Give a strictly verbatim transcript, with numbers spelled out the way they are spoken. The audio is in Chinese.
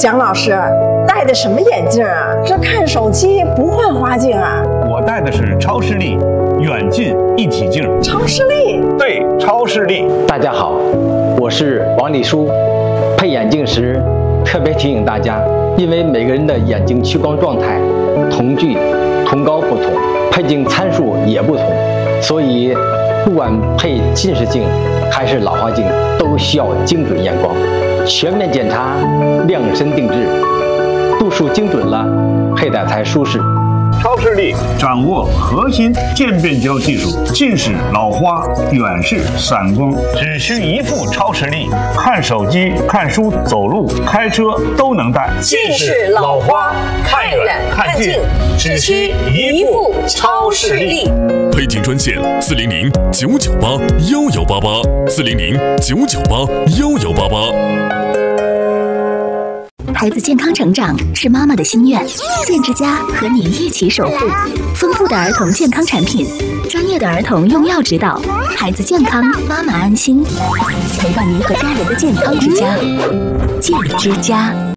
蒋老师戴的什么眼镜啊？这看手机不换花镜啊？ 我戴的是超视力远近一体镜。 超视力？ 对，超视力。 大家好，我是王立书。配眼镜时特别提醒大家，因为每个人的眼睛屈光状态、瞳距、瞳高不同，配镜参数也不同，所以不管配近视镜还是老花镜，都需要精准验光，全面检查，量身定制，度数精准了，佩戴才舒适。 超视力掌握核心渐变焦技术，近视、老花、远视、散光，只需一副超视力，看手机、看书、走路、开车都能戴。 近视、老花、看远看近，只需一副超视力。 配镜专线：四零零九九八幺幺八八，四零零九九八幺幺八八。 孩子健康成长是妈妈的心愿，健之家和你一起守护。丰富的儿童健康产品，专业的儿童用药指导，孩子健康，妈妈安心，陪伴您和家人的健康之家。健之家。